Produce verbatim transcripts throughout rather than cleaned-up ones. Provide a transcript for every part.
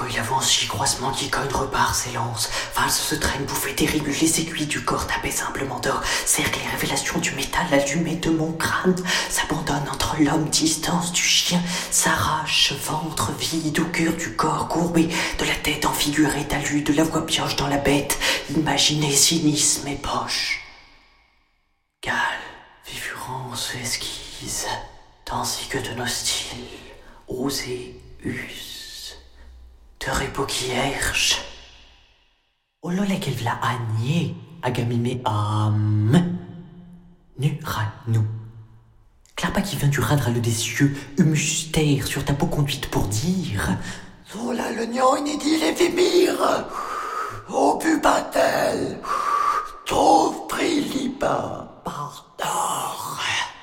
il avance, chi croisement qui cogne, repart, s'élance. Valse se traîne, bouffée terrible, les aiguilles du corps tapées simplement d'or. Cercle les révélations du métal allumé de mon crâne. S'abandonne entre l'homme, distance du chien. S'arrache, ventre vide au cœur du corps courbé. De la tête enfigurée, talus, de la voix pioche dans la bête. Imaginez cynisme et poche. Gale, vivurance, esquisse, tandis que de nos styles, osés, us, de repos qui herche. Olole qu'elle v'la agné, agamime am, nu ra nous. Clapa qui vient du radre le des cieux, humus terre sur ta peau conduite pour dire. Sola le nian inédit les vimir, au pupatel, trouve prilipa. Pardor,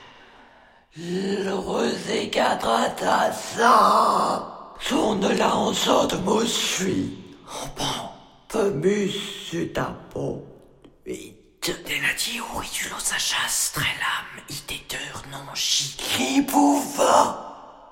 le rosé quadratassa, son la en so de me suis, oh bon, pemus sur ta peau, vite, Denati auridulo sa chasse, très lame, idéteur non chi. qui pouva,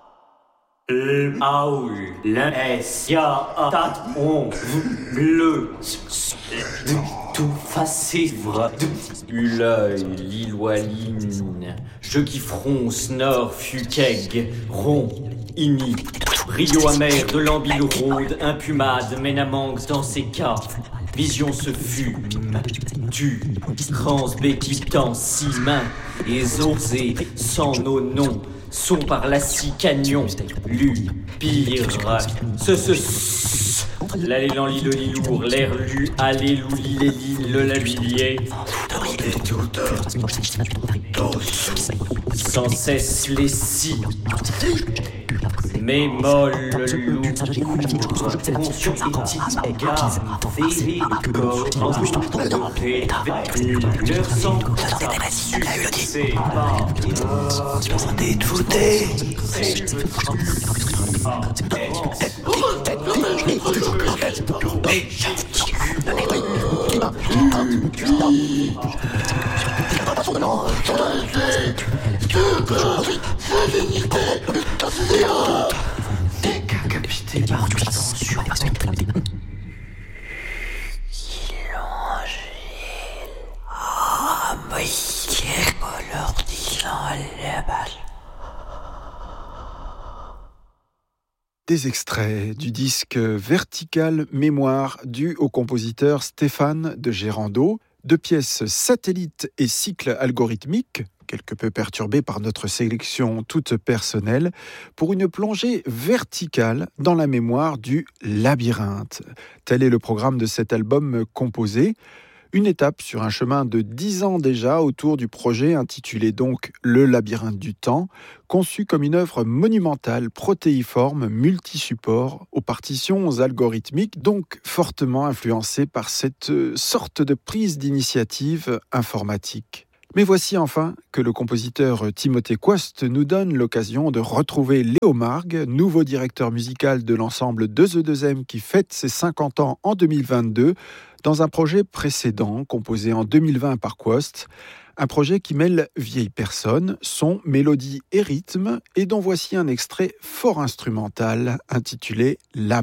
Aoul, l'S, ya, tat, on, bleu, tout facévre, l'œil, l'iloaline, je qui fronce, nord, fuqueg, rond, ini, rio amer de l'ambile ronde, impumade, ménamangue dans ses cas, vision se fume, tu, crans béquitant, si main, et osé, sans nos noms, sont par la scie cagnon, lu, pire, ce ce l'allélant le lilour, l'air lu, allé louli les lignes, le labilier, sans cesse les scies, mais molle lourd, conscient éthique, garde, véhé, corps, enveloppé, leur sang, c'est pas, demandez de voter. Décapité par tension. Ah, mais hier, leur disant la balle. Des extraits du disque Vertical Mémoire dû au compositeur Stéphane de Gérando, deux pièces satellites et cycles algorithmiques, quelque peu perturbés par notre sélection toute personnelle, pour une plongée verticale dans la mémoire du labyrinthe. Tel est le programme de cet album composé. Une étape sur un chemin de dix ans déjà autour du projet intitulé donc Le labyrinthe du temps, conçu comme une œuvre monumentale, protéiforme, multi-support, aux partitions algorithmiques, donc fortement influencée par cette sorte de prise d'initiative informatique. Mais voici enfin que le compositeur Timothée Coste nous donne l'occasion de retrouver Léo Margues, nouveau directeur musical de l'ensemble deux E deux M qui fête ses cinquante ans en deux mille vingt-deux, dans un projet précédent composé en deux mille vingt par Coste, un projet qui mêle vieilles personnes, son, mélodie et rythme, et dont voici un extrait fort instrumental intitulé « L'âme ».